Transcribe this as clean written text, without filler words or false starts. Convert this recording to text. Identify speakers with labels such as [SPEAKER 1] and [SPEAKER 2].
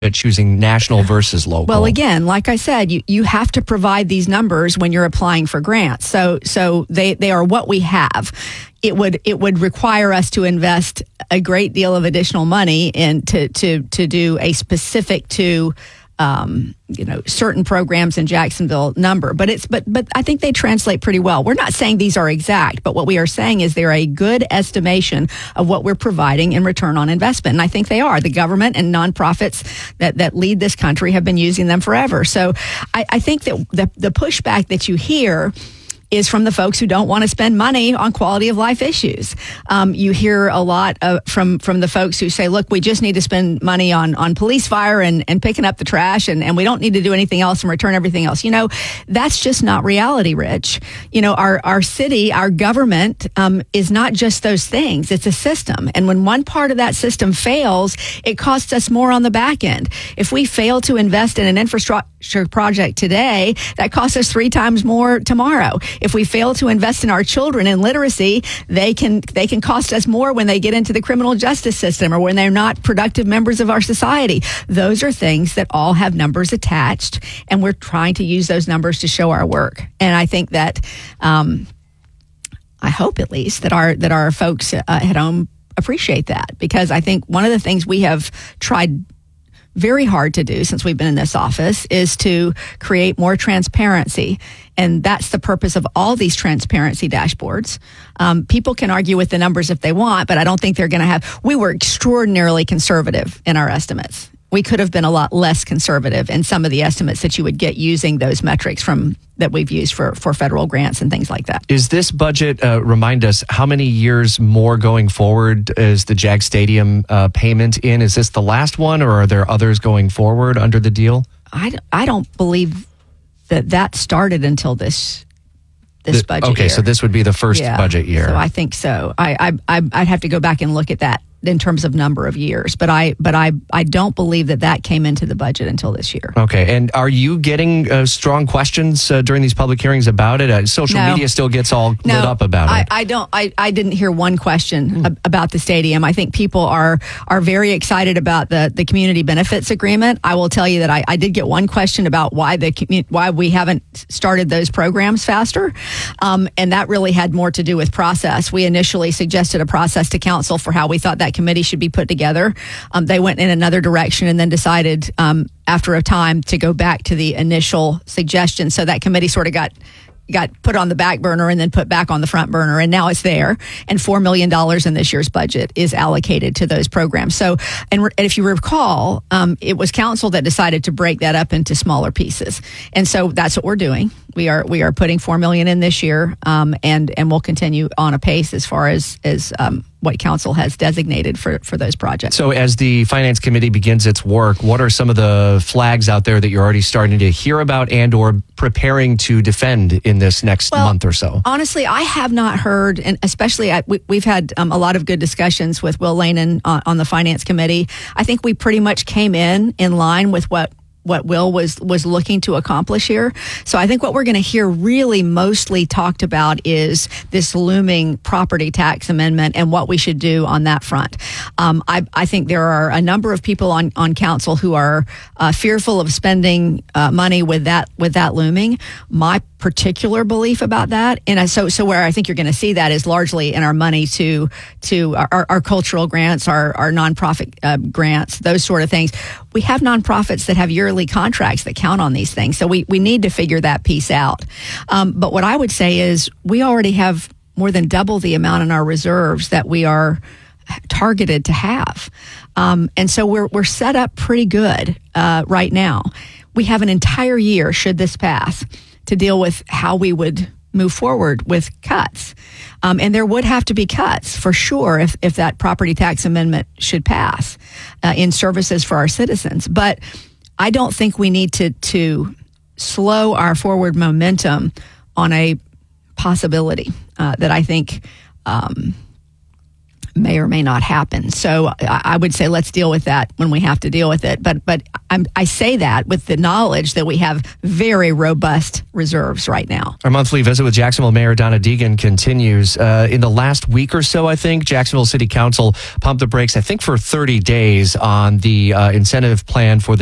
[SPEAKER 1] choosing national versus local?
[SPEAKER 2] Well, again, like I said, you have to provide these numbers when you're applying for grants. So they are what we have. It would require us to invest a great deal of additional money in to do a specific to certain programs in Jacksonville number, but I think they translate pretty well. We're not saying these are exact, but what we are saying is they're a good estimation of what we're providing in return on investment. And I think they are. The government and nonprofits that lead this country have been using them forever. So I think that the pushback that you hear is from the folks who don't want to spend money on quality of life issues. You hear a lot from the folks who say, look, we just need to spend money on police fire and picking up the trash, and we don't need to do anything else and return everything else. That's just not reality, Rich. Our city, our government is not just those things. It's a system. And when one part of that system fails, it costs us more on the back end. If we fail to invest in an infrastructure project today, that costs us 3 times more tomorrow. If we fail to invest in our children in literacy, they can cost us more when they get into the criminal justice system or when they're not productive members of our society. Those are things that all have numbers attached, and we're trying to use those numbers to show our work. And I think that, I hope at least that our folks at home appreciate that, because I think one of the things we have tried very hard to do since we've been in this office is to create more transparency. And that's the purpose of all these transparency dashboards. People can argue with the numbers if they want, but I don't think they're going to have. We were extraordinarily conservative in our estimates. We could have been a lot less conservative in some of the estimates that you would get using those metrics that we've used for federal grants and things like that.
[SPEAKER 1] Is this budget, remind us, how many years more going forward is the Jag Stadium payment in? Is this the last one, or are there others going forward under the deal?
[SPEAKER 2] I don't believe that started until this budget year.
[SPEAKER 1] Okay, so this would be the first budget year.
[SPEAKER 2] So I think so. I'd have to go back and look at that in terms of number of years, but I don't believe that came into the budget until this year.
[SPEAKER 1] Okay, and are you getting strong questions during these public hearings about it? Social media still gets all lit up about it.
[SPEAKER 2] I didn't hear one question about the stadium. I think people are very excited about the community benefits agreement. I will tell you that I did get one question about why we haven't started those programs faster, and that really had more to do with process. We initially suggested a process to council for how we thought that committee should be put together. They went in another direction and then decided after a time to go back to the initial suggestion. So that committee sort of got put on the back burner and then put back on the front burner, and now it's there. And $4 million in this year's budget is allocated to those programs. So, and if you recall, it was council that decided to break that up into smaller pieces, and so that's what we're doing. We are putting $4 million in this year, and we'll continue on a pace as far as what council has designated for those projects.
[SPEAKER 1] So as the Finance Committee begins its work, what are some of the flags out there that you're already starting to hear about and or preparing to defend in this next month or so? Honestly,
[SPEAKER 2] I have not heard, and especially we've had a lot of good discussions with Will Lanin on the Finance Committee. I think we pretty much came in line with what Will was looking to accomplish here. So I think what we're going to hear really mostly talked about is this looming property tax amendment and what we should do on that front. I think there are a number of people on council who are fearful of spending money with that looming. My particular belief about that, and so where I think you're going to see that is largely in our money to our cultural grants, our nonprofit grants, those sort of things. We have nonprofits that have yearly contracts that count on these things, so we need to figure that piece out. But what I would say is we already have more than double the amount in our reserves that we are targeted to have, and so we're set up pretty good right now. We have an entire year, should this pass, to deal with how we would move forward with cuts. And there would have to be cuts for sure if that property tax amendment should pass in services for our citizens. But I don't think we need to slow our forward momentum on a possibility that I think may or may not happen. So I would say let's deal with that when we have to deal with it. But I say that with the knowledge that we have very robust reserves right now.
[SPEAKER 1] Our monthly visit with Jacksonville Mayor Donna Deegan continues. In the last week or so, I think, Jacksonville City Council pumped the brakes, I think, for 30 days on the incentive plan for the